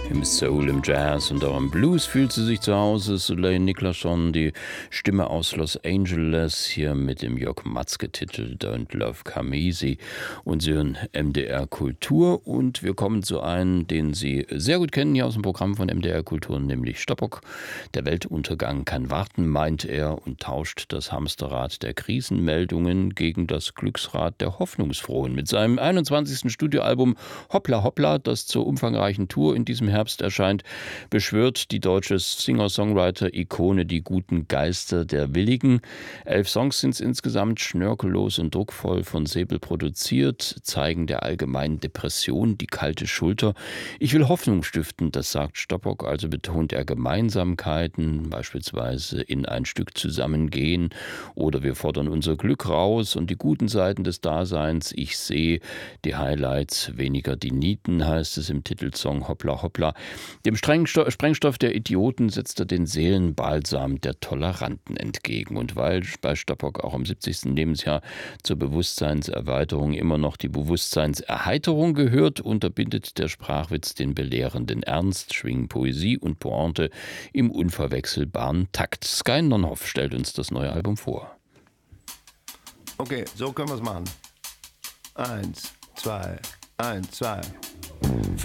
Im Soul, im Jazz und auch im Blues fühlt sie sich zu Hause. Soleil Niklasson, die Stimme aus Los Angeles, hier mit dem Jörg Matzke-Titel Don't Love Come Easy. Und Sie hören MDR Kultur und wir kommen zu einem, den Sie sehr gut kennen hier aus dem Programm von MDR Kultur, nämlich Stoppock. Der Weltuntergang kann warten, meint er, und tauscht das Hamsterrad der Krisenmeldungen gegen das Glücksrad der Hoffnungsfrohen. Mit seinem 21. Studioalbum Hoppla Hoppla, das zur umfangreichen Tour in diesem Herbst erscheint, beschwört die deutsche Singer-Songwriter-Ikone die guten Geister der Willigen. 11 Songs sind es insgesamt, schnörkellos und druckvoll von Säbel produziert, zeigen der allgemeinen Depression die kalte Schulter. Ich will Hoffnung stiften, das sagt Stoppock, also betont er Gemeinsamkeiten, beispielsweise in ein Stück zusammengehen, oder wir fordern unser Glück raus und die guten Seiten des Daseins. Ich sehe die Highlights, weniger die Nieten, heißt es im Titelsong Hoppla Hoppla. Dem Sprengstoff der Idioten setzt er den Seelenbalsam der Toleranten entgegen. Und weil bei Stoppock auch am 70. Lebensjahr zur Bewusstseinserweiterung immer noch die Bewusstseinserheiterung gehört, unterbindet der Sprachwitz den belehrenden Ernst, schwingen Poesie und Pointe im unverwechselbaren Takt. Sky Nonhoff stellt uns das neue Album vor. Okay, so können wir es machen. 1, 2, 1, 2.